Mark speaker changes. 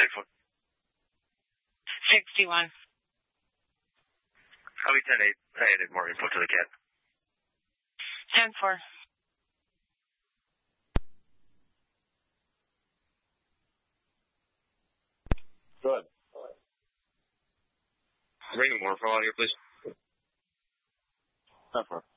Speaker 1: 61.
Speaker 2: 61.
Speaker 1: Copy 10-8. I added more info to the cat.
Speaker 2: 10-4.
Speaker 1: Good. Bring more info out here, please. 10-4.